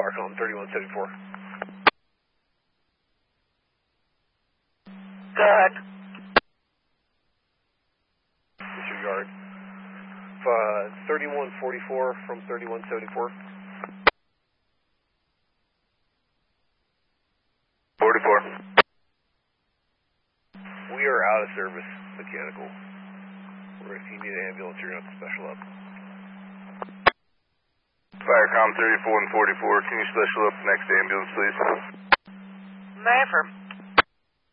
Firecom 3174. Go ahead. Disregard. 3144 from 3174. 44. We are out of service, mechanical. Or if you need an ambulance, you're going to have to special up. Firecom 34 and 44, can you special up the next ambulance, please? May I affirm?